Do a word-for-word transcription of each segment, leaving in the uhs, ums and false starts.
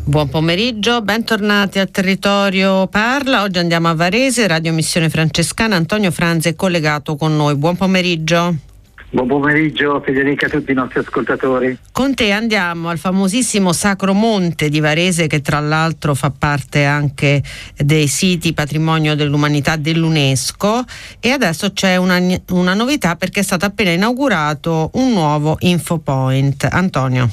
Buon pomeriggio, bentornati al Territorio Parla. Oggi andiamo a Varese, Radio Missione Francescana. Antonio Franzi è collegato con noi. Buon pomeriggio. Buon pomeriggio Federica, a tutti i nostri ascoltatori. Con te andiamo al famosissimo Sacro Monte di Varese, che tra l'altro fa parte anche dei siti patrimonio dell'umanità dell'UNESCO, e adesso c'è una, una novità, perché è stato appena inaugurato un nuovo infopoint. Antonio.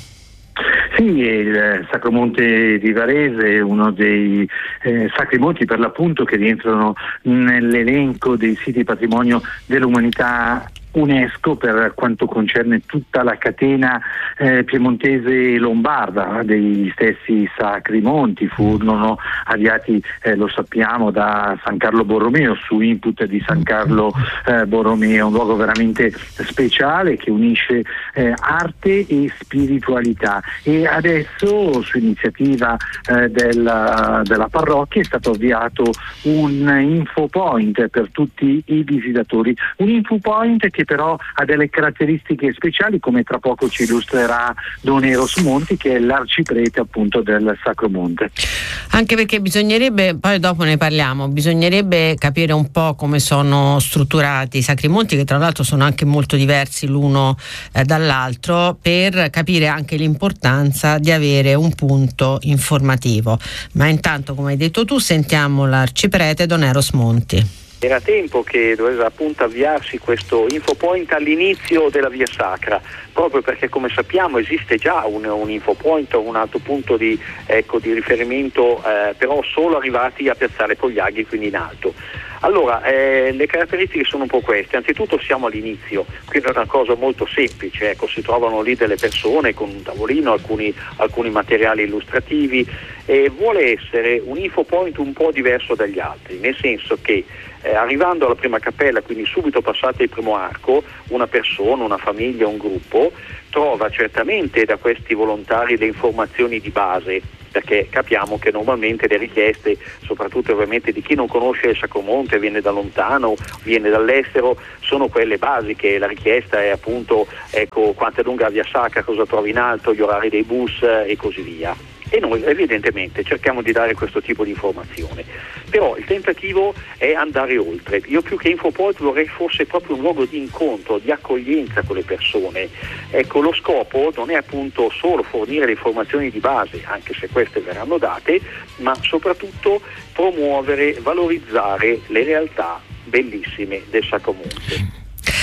Sì, il Sacro Monte di Varese è uno dei eh, sacri monti per l'appunto che rientrano nell'elenco dei siti patrimonio dell'umanità UNESCO per quanto concerne tutta la catena eh, piemontese e lombarda degli stessi sacri monti. Furono avviati, eh, lo sappiamo, da San Carlo Borromeo su input di San Carlo eh, Borromeo, un luogo veramente speciale che unisce eh, arte e spiritualità, e adesso su iniziativa eh, della, della parrocchia è stato avviato un infopoint per tutti i visitatori, un infopoint che però ha delle caratteristiche speciali, come tra poco ci illustrerà Don Eros Monti, che è l'arciprete appunto del Sacro Monte. Anche perché bisognerebbe, poi dopo ne parliamo, bisognerebbe capire un po' come sono strutturati i Sacri Monti, che tra l'altro sono anche molto diversi l'uno eh, dall'altro, per capire anche l'importanza di avere un punto informativo. Ma intanto, come hai detto tu, sentiamo l'arciprete Don Eros Monti. Era tempo che doveva appunto avviarsi questo infopoint all'inizio della via sacra, proprio perché, come sappiamo, esiste già un, un infopoint, un altro punto di, ecco, di riferimento, eh, però solo arrivati a piazzale Pogliaghi, quindi in alto. Allora, eh, le caratteristiche sono un po' queste. Anzitutto siamo all'inizio, quindi è una cosa molto semplice, ecco, si trovano lì delle persone con un tavolino, alcuni, alcuni materiali illustrativi, e vuole essere un infopoint un po' diverso dagli altri, nel senso che eh, arrivando alla prima cappella, quindi subito passate il primo arco, una persona, una famiglia, un gruppo, trova certamente da questi volontari le informazioni di base, perché capiamo che normalmente le richieste, soprattutto ovviamente di chi non conosce il Sacro Monte, viene da lontano, viene dall'estero, sono quelle basiche. La richiesta è appunto, ecco, quanto è lunga la via sacra, cosa trovi in alto, gli orari dei bus e così via. E noi evidentemente cerchiamo di dare questo tipo di informazione, però il tentativo è andare oltre. Io più che infopoint vorrei fosse proprio un luogo di incontro, di accoglienza con le persone. Ecco, lo scopo non è appunto solo fornire le informazioni di base, anche se queste verranno date, ma soprattutto promuovere, valorizzare le realtà bellissime del Sacro Monte.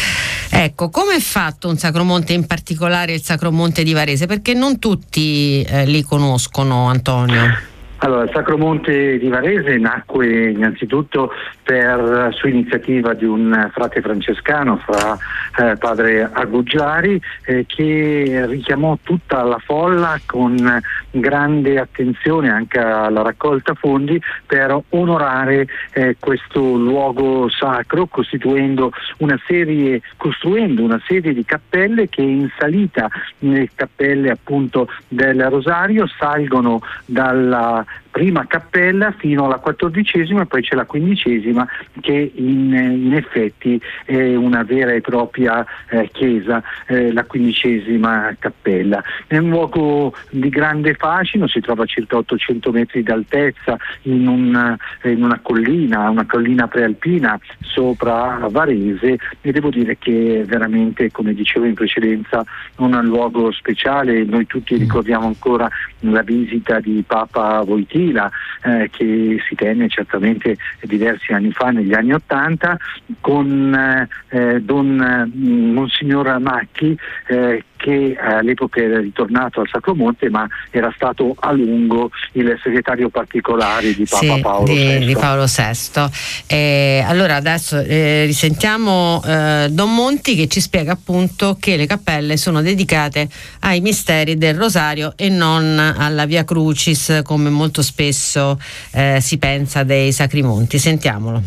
Ecco, come è fatto un Sacro Monte, in particolare il Sacro Monte di Varese? Perché non tutti eh, li conoscono, Antonio. Allora, il Sacro Monte di Varese nacque innanzitutto per, su iniziativa di un frate francescano, fra eh, padre Aguggiari, eh, che richiamò tutta la folla con grande attenzione anche alla raccolta fondi per onorare eh, questo luogo sacro, costituendo una serie, costruendo una serie di cappelle che in salita, nelle cappelle appunto del Rosario, salgono dalla prima cappella fino alla quattordicesima, poi c'è la quindicesima che in, in effetti è una vera e propria eh, chiesa, eh, la quindicesima cappella. È un luogo di grande fascino, si trova a circa ottocento metri d'altezza in, un, in una collina, una collina prealpina sopra Varese, e devo dire che è veramente, come dicevo in precedenza, un luogo speciale. Noi tutti ricordiamo ancora la visita di Papa Wojtyla eh, che si tenne certamente diversi anni fa, negli anni Ottanta, con eh, Don eh, Monsignor Macchi, eh, che all'epoca era ritornato al Sacro Monte, ma era stato a lungo il segretario particolare di Papa sì, Paolo di, sesto. Di Paolo sesto. Eh, allora adesso eh, risentiamo eh, Don Monti, che ci spiega appunto che le cappelle sono dedicate ai misteri del Rosario e non alla Via Crucis, come molto spesso eh, si pensa dei Sacri Monti. Sentiamolo.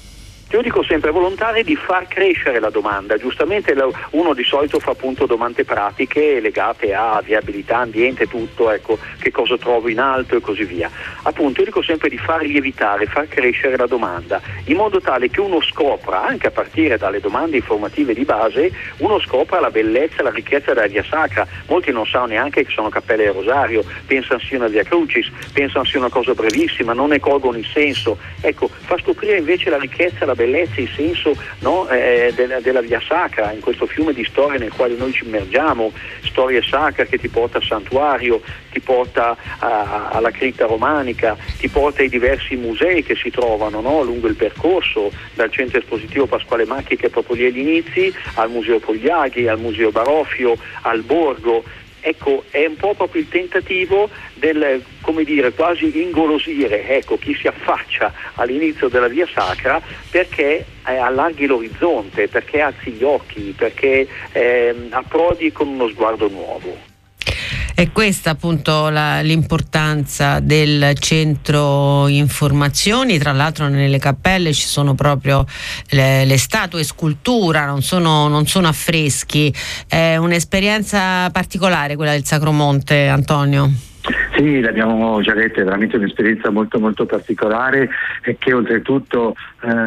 Io dico sempre ai volontari di far crescere la domanda. Giustamente uno di solito fa appunto domande pratiche legate a viabilità, ambiente, tutto, ecco, che cosa trovo in alto e così via. Appunto io dico sempre di far lievitare, far crescere la domanda, in modo tale che uno scopra, anche a partire dalle domande informative di base, uno scopra la bellezza e la ricchezza della via sacra. Molti non sanno neanche che sono cappelle del Rosario, pensano sia una via Crucis, pensano sia una cosa brevissima, non ne colgono il senso. Ecco, fa scoprire invece la ricchezza, la bellezza, il senso, no, eh, della, della via sacra, in questo fiume di storie nel quale noi ci immergiamo, storie sacre che ti porta al santuario, ti porta a, alla cripta romanica, ti porta ai diversi musei che si trovano, no, lungo il percorso, dal centro espositivo Pasquale Macchi, che è proprio lì agli inizi, al Museo Pogliaghi, al Museo Baroffio, al Borgo. Ecco, è un po' proprio il tentativo del, come dire, quasi ingolosire, ecco, chi si affaccia all'inizio della via sacra, perché eh, allarghi l'orizzonte, perché alzi gli occhi, perché eh, approdi con uno sguardo nuovo. È questa appunto la, l'importanza del centro informazioni. Tra l'altro nelle cappelle ci sono proprio le, le statue, scultura, non sono, non sono affreschi. È un'esperienza particolare quella del Sacromonte, Antonio. Sì, l'abbiamo già detto, è veramente un'esperienza molto molto particolare e che oltretutto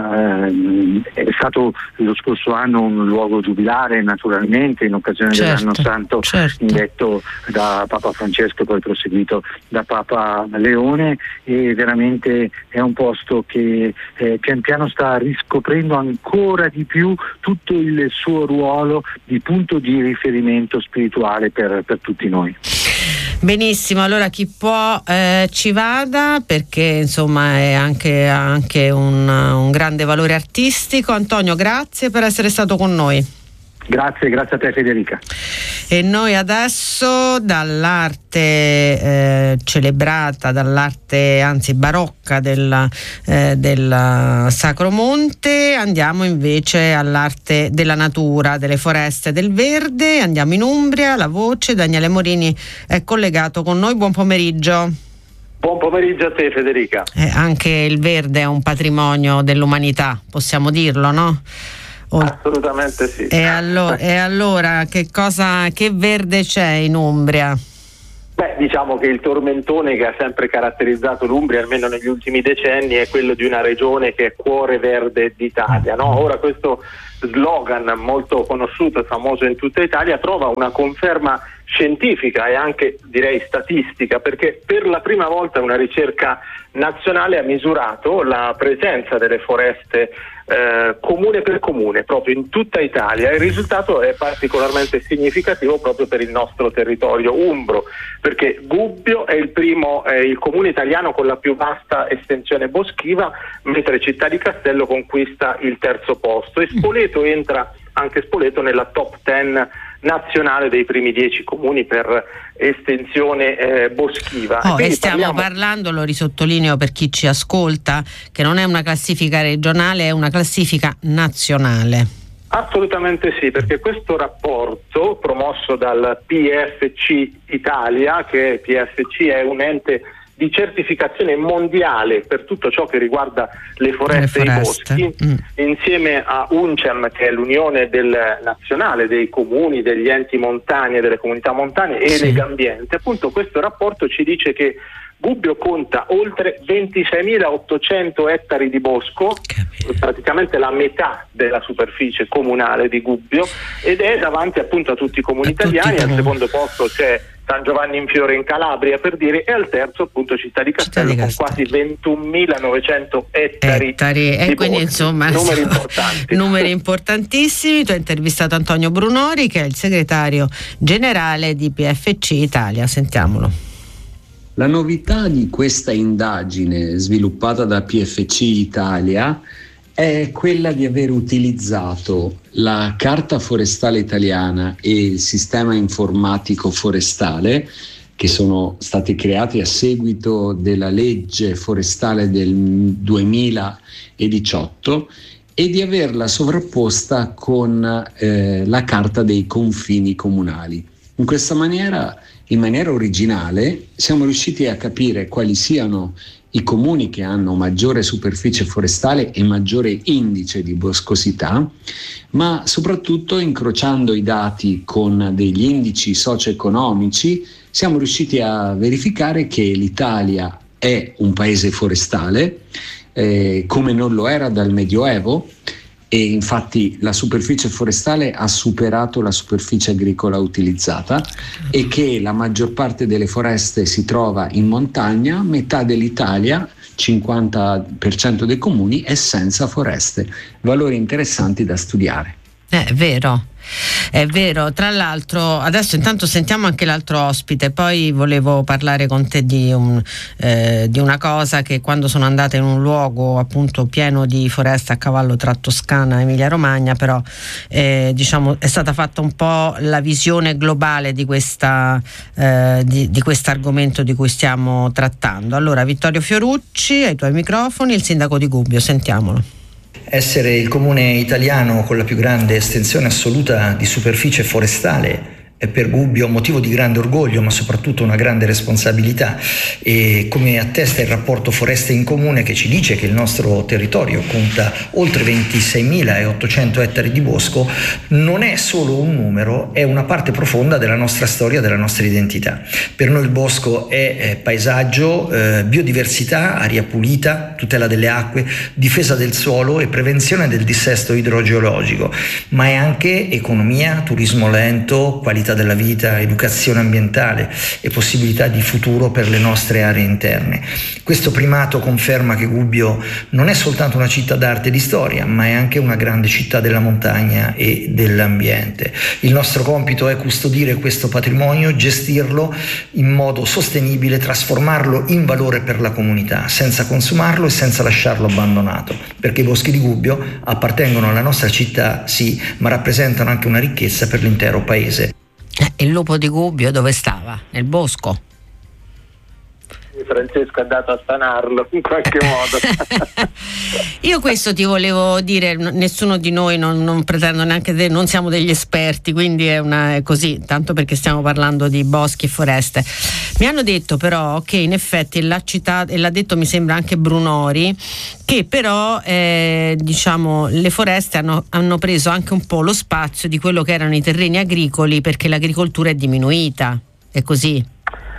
eh, è stato lo scorso anno un luogo giubilare, naturalmente, in occasione certo, dell'anno santo, certo. indetto da Papa Francesco e poi proseguito da Papa Leone, e veramente è un posto che eh, pian piano sta riscoprendo ancora di più tutto il suo ruolo di punto di riferimento spirituale per, per tutti noi. Benissimo, allora chi può eh, ci vada, perché insomma è anche, anche un, un grande valore artistico. Antonio, grazie per essere stato con noi. Grazie, grazie a te Federica. E noi adesso dall'arte eh, celebrata, dall'arte anzi barocca del, eh, del Sacromonte, andiamo invece all'arte della natura, delle foreste, del verde. Andiamo in Umbria, la voce, Daniele Morini è collegato con noi. Buon pomeriggio. Buon pomeriggio a te Federica. Eh, anche il verde è un patrimonio dell'umanità, possiamo dirlo, no? Assolutamente sì. E allora, e allora che cosa, che verde c'è in Umbria? Beh, diciamo che il tormentone che ha sempre caratterizzato l'Umbria, almeno negli ultimi decenni, è quello di una regione che è cuore verde d'Italia, no? Ora questo slogan molto conosciuto e famoso in tutta Italia trova una conferma scientifica e anche direi statistica, perché per la prima volta una ricerca nazionale ha misurato la presenza delle foreste eh, comune per comune proprio in tutta Italia. Il risultato è particolarmente significativo proprio per il nostro territorio umbro, perché Gubbio è il primo, è il comune italiano con la più vasta estensione boschiva, mentre Città di Castello conquista il terzo posto e Spoleto entra, anche Spoleto, nella top ten nazionale dei primi dieci comuni per estensione eh, boschiva. Oh, e, e stiamo parliamo... parlando, lo risottolineo per chi ci ascolta, che non è una classifica regionale, è una classifica nazionale. Assolutamente sì, perché questo rapporto promosso dal P F C Italia, che P F C è un ente di certificazione mondiale per tutto ciò che riguarda le foreste, le foreste. e i boschi, mm. insieme a UNCEM, che è l'unione del, nazionale dei comuni, degli enti montani e delle comunità montane, e sì. Legambiente. Appunto questo rapporto ci dice che Gubbio conta oltre ventiseimilaottocento ettari di bosco, Capito. praticamente la metà della superficie comunale di Gubbio, ed è davanti appunto a tutti i comuni a italiani. Tutti, al secondo posto c'è San Giovanni in Fiore in Calabria, per dire, e al terzo appunto Città di Castello, Città di Castello. con quasi ventunomilanovecento ettari, ettari. E quindi boschi. Insomma numeri importanti. Numeri importantissimi. Tu hai intervistato Antonio Brunori, che è il segretario generale di P F C Italia. Sentiamolo. La novità di questa indagine sviluppata da P F C Italia è quella di aver utilizzato la Carta Forestale Italiana e il sistema informatico forestale, che sono stati creati a seguito della legge forestale del duemiladiciotto, e di averla sovrapposta con eh, la Carta dei confini comunali. In questa maniera, in maniera originale, siamo riusciti a capire quali siano i comuni che hanno maggiore superficie forestale e maggiore indice di boscosità, ma soprattutto incrociando i dati con degli indici socio-economici siamo riusciti a verificare che l'Italia è un paese forestale, eh, come non lo era dal Medioevo, e infatti la superficie forestale ha superato la superficie agricola utilizzata e che la maggior parte delle foreste si trova in montagna, metà dell'Italia, cinquanta per cento dei comuni, è senza foreste. Valori interessanti da studiare. È vero, è vero. Tra l'altro, adesso intanto sentiamo anche l'altro ospite, poi volevo parlare con te di, un, eh, di una cosa che quando sono andata in un luogo appunto pieno di foreste a cavallo tra Toscana e Emilia Romagna, però eh, diciamo è stata fatta un po' la visione globale di questa eh, di, di questo argomento di cui stiamo trattando. Allora, Vittorio Fiorucci, ai tuoi microfoni, il sindaco di Gubbio, sentiamolo. Essere il comune italiano con la più grande estensione assoluta di superficie forestale è per Gubbio motivo di grande orgoglio, ma soprattutto una grande responsabilità, e come attesta il rapporto Foreste in Comune, che ci dice che il nostro territorio conta oltre ventiseimilaottocento ettari di bosco, non è solo un numero, è una parte profonda della nostra storia, della nostra identità. Per noi il bosco è eh, paesaggio, eh, biodiversità, aria pulita, tutela delle acque, difesa del suolo e prevenzione del dissesto idrogeologico, ma è anche economia, turismo lento, qualità della vita, educazione ambientale e possibilità di futuro per le nostre aree interne. Questo primato conferma che Gubbio non è soltanto una città d'arte e di storia, ma è anche una grande città della montagna e dell'ambiente. Il nostro compito è custodire questo patrimonio, gestirlo in modo sostenibile, trasformarlo in valore per la comunità, senza consumarlo e senza lasciarlo abbandonato, perché i boschi di Gubbio appartengono alla nostra città, sì, ma rappresentano anche una ricchezza per l'intero paese. Il lupo di Gubbio dove stava? Nel bosco? Francesco è andato a stanarlo in qualche modo. Io questo ti volevo dire, nessuno di noi, non, non pretendo neanche te, non siamo degli esperti, quindi è, una, è così, tanto perché stiamo parlando di boschi e foreste. Mi hanno detto però che in effetti l'ha citato, e l'ha detto mi sembra anche Brunori, che però eh, diciamo le foreste hanno, hanno preso anche un po' lo spazio di quello che erano i terreni agricoli, perché l'agricoltura è diminuita, è così?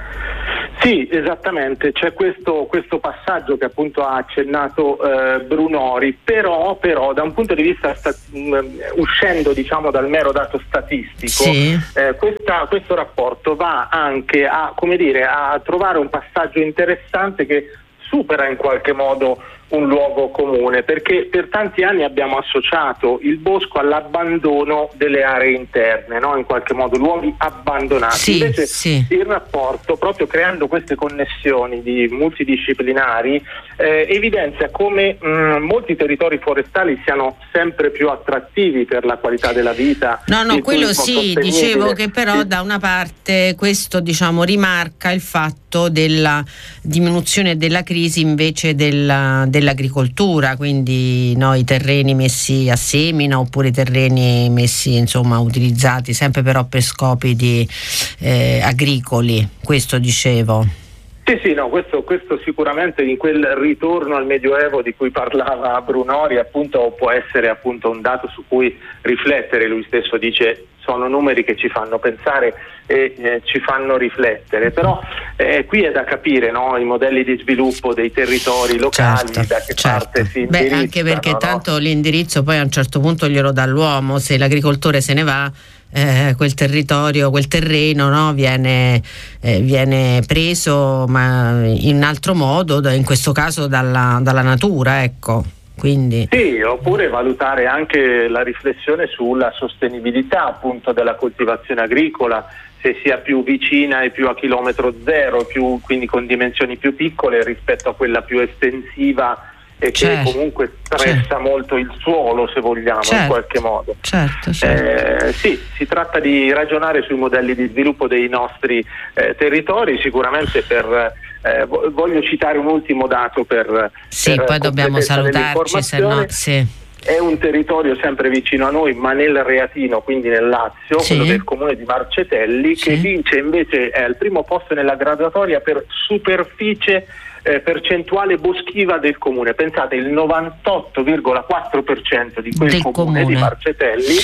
Sì, esattamente, c'è questo, questo passaggio che appunto ha accennato eh, Brunori, però, però da un punto di vista sta, mh, uscendo diciamo dal mero dato statistico, sì. eh, questa, questo rapporto va anche a, come dire, a trovare un passaggio interessante che supera in qualche modo un luogo comune, perché per tanti anni abbiamo associato il bosco all'abbandono delle aree interne, no? In qualche modo luoghi abbandonati. Sì, invece sì. Il rapporto, proprio creando queste connessioni di multidisciplinari, eh, evidenzia come mh, molti territori forestali siano sempre più attrattivi per la qualità della vita. No, no, quello sì, dicevo che però da una parte questo diciamo rimarca il fatto della diminuzione della crisi invece della, dell'agricoltura, quindi no, i terreni messi a semina oppure i terreni messi insomma utilizzati sempre però per scopi di eh, agricoli, questo dicevo. Sì, sì, no, questo, questo sicuramente in quel ritorno al Medioevo di cui parlava Brunori appunto può essere appunto un dato su cui riflettere. Lui stesso dice sono numeri che ci fanno pensare e eh, ci fanno riflettere, però eh, qui è da capire, no, i modelli di sviluppo dei territori locali, certo, da che certo. parte si indirizzano. Beh, anche perché no? tanto l'indirizzo poi a un certo punto glielo dà l'uomo, se l'agricoltore se ne va Eh, quel territorio, quel terreno no, viene, eh, viene preso ma in un altro modo, in questo caso dalla, dalla natura, ecco. Quindi. Sì, oppure valutare anche la riflessione sulla sostenibilità appunto della coltivazione agricola, se sia più vicina e più a chilometro zero, più, quindi con dimensioni più piccole rispetto a quella più estensiva e certo, che comunque stressa certo. molto il suolo, se vogliamo, certo, in qualche modo. Certo, certo. Eh, sì, si tratta di ragionare sui modelli di sviluppo dei nostri eh, territori, sicuramente per eh, voglio citare un ultimo dato per Sì, per poi dobbiamo salutarci, se no sì. È un territorio sempre vicino a noi, ma nel Reatino, quindi nel Lazio, sì. quello del comune di Marcetelli, sì. che vince invece è al primo posto nella graduatoria per superficie eh, percentuale boschiva del comune. Pensate, il novantotto virgola quattro per cento di quel comune, comune di Marcetelli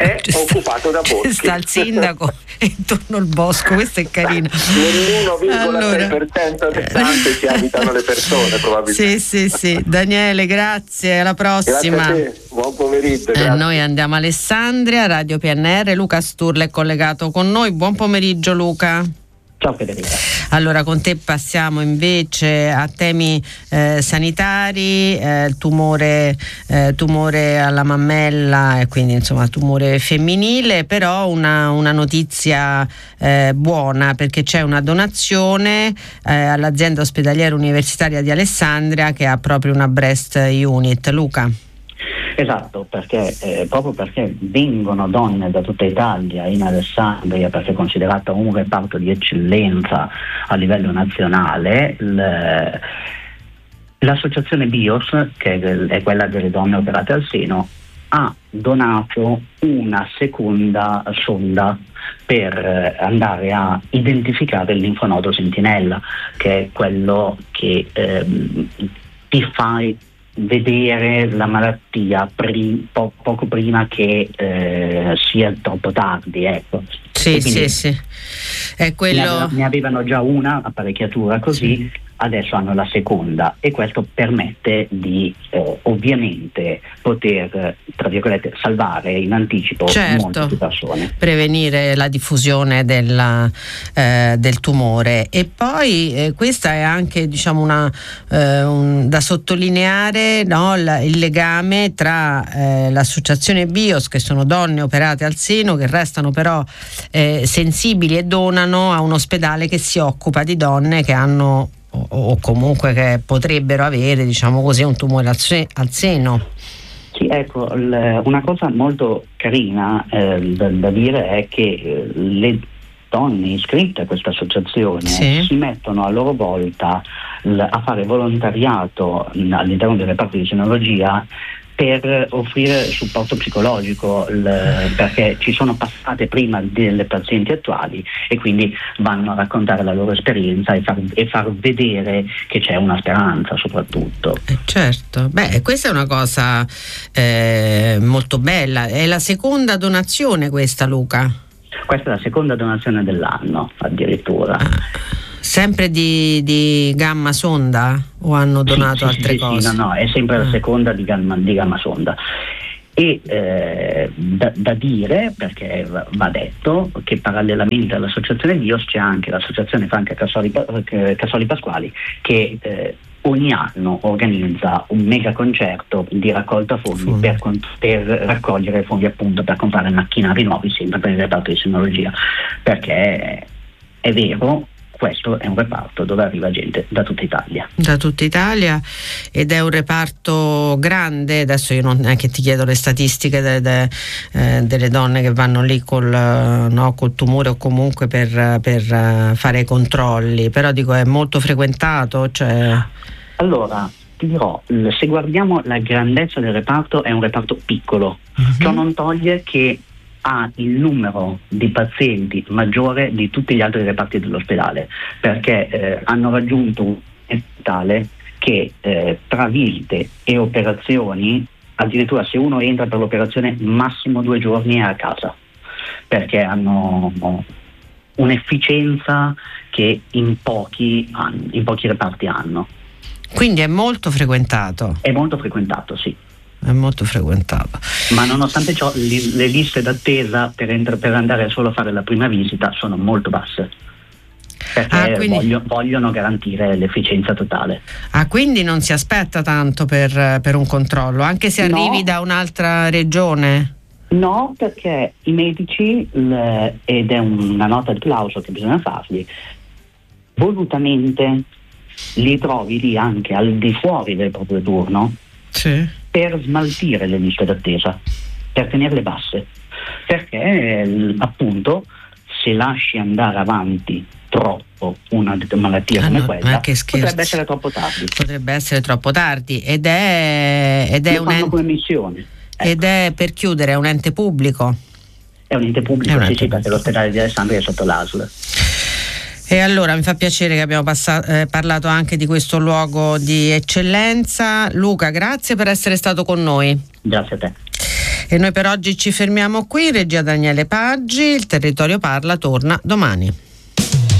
è occupato da boschi. Sta il sindaco e intorno al bosco, questo è carino. Nell'uno virgola sei per cento allora. delle stanze ci abitano le persone, probabilmente. Sì, sì, sì. Daniele, grazie, alla prossima. Grazie a te, buon pomeriggio. Eh, noi andiamo a Alessandria, Radio P N R, Luca Sturla è collegato con noi. Buon pomeriggio Luca. Ciao Federica. Allora, con te passiamo invece a temi eh, sanitari, eh, il tumore, eh, tumore alla mammella e quindi insomma tumore femminile, però una, una notizia eh, buona, perché c'è una donazione eh, all'azienda ospedaliera universitaria di Alessandria che ha proprio una breast unit. Luca. Esatto, perché eh, proprio perché vengono donne da tutta Italia in Alessandria, perché è considerata un reparto di eccellenza a livello nazionale, l, l'associazione BIOS, che è quella delle donne operate al seno, ha donato una seconda sonda per andare a identificare il linfonodo sentinella, che è quello che ehm, ti fa vedere la malattia pri- po- poco prima che eh, sia troppo tardi, ecco. Sì, sì, sì. È quello... ne, aveva, ne avevano già una apparecchiatura così, sì. Adesso hanno la seconda e questo permette di eh, ovviamente poter, tra virgolette, salvare in anticipo certo, molte più persone. Prevenire la diffusione della, eh, del tumore. E poi eh, questa è anche, diciamo, una eh, un, da sottolineare, no, la, il legame tra eh, l'associazione BIOS, che sono donne operate al seno che restano però eh, sensibili e donano a un ospedale che si occupa di donne che hanno o, o comunque che potrebbero avere, diciamo così, un tumore al, se- al seno. Sì, ecco, l- una cosa molto carina eh, da, da dire è che eh, le donne iscritte a questa associazione sì. si mettono a loro volta l- a fare volontariato mh, all'interno del reparto di senologia per offrire supporto psicologico, l- perché ci sono passate prima delle pazienti attuali e quindi vanno a raccontare la loro esperienza e far, e far vedere che c'è una speranza soprattutto. Eh certo, beh, questa è una cosa eh, molto bella. È la seconda donazione questa, Luca? Questa è la seconda donazione dell'anno addirittura. Ah. Sempre di, di gamma sonda o hanno donato sì, altre sì, cose? Sì, no, no, è sempre la seconda di gamma, di gamma sonda. E eh, da, da dire, perché va detto, che parallelamente all'associazione BIOS c'è anche l'associazione Franca Cassoli, Cassoli Pasquali che eh, ogni anno organizza un mega concerto di raccolta fondi per, per raccogliere fondi appunto per comprare macchinari nuovi sempre per il reparto di senologia, perché è vero, questo è un reparto dove arriva gente da tutta Italia. Da tutta Italia ed è un reparto grande. Adesso io non è che ti chiedo le statistiche de, de, eh, delle donne che vanno lì col, no, col tumore o comunque per, per fare i controlli, però dico è molto frequentato. Cioè... Allora, ti dirò, se guardiamo la grandezza del reparto, è un reparto piccolo. Uh-huh. Ciò non toglie che ha il numero di pazienti maggiore di tutti gli altri reparti dell'ospedale, perché eh, hanno raggiunto un tale che eh, tra visite e operazioni, addirittura se uno entra per l'operazione massimo due giorni è a casa, perché hanno un'efficienza che in pochi, hanno, in pochi reparti hanno. Quindi è molto frequentato? È molto frequentato, sì. È molto frequentato. Ma nonostante ciò li, le liste d'attesa per, entra, per andare solo a fare la prima visita sono molto basse, perché ah, quindi... voglio, vogliono garantire l'efficienza totale. Ah, quindi non si aspetta tanto per, per un controllo, anche se arrivi no. da un'altra regione? No, perché i medici, l, ed è una nota di plauso che bisogna fargli, volutamente li trovi lì anche al di fuori del proprio turno. Sì. Per smaltire le liste d'attesa, per tenerle basse, perché appunto se lasci andare avanti troppo una malattia ah, come no, quella potrebbe essere troppo tardi. Potrebbe essere troppo tardi ed è, ed è un ente, missione. Ecco. Ed è, per chiudere, è un ente pubblico? È un ente pubblico, un sì, ente sì, perché l'ospedale di Alessandria è sotto l'A S L. E allora mi fa piacere che abbiamo passato, eh, parlato anche di questo luogo di eccellenza. Luca, grazie per essere stato con noi. Grazie a te. E noi per oggi ci fermiamo qui. Regia Daniele Paggi, il Territorio Parla torna domani.